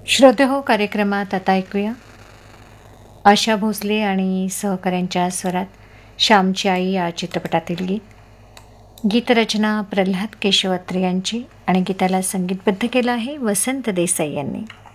श्रोतेहो, कार्यक्रमात आता ऐकूया आशा भोसले आणि सहकाऱ्यांच्या स्वरात श्यामची आई या चित्रपटातील गीतरचना प्रल्हाद केशव अत्रे यांची आणि गीताला संगीतबद्ध केलं आहे वसंत देसाई यांनी.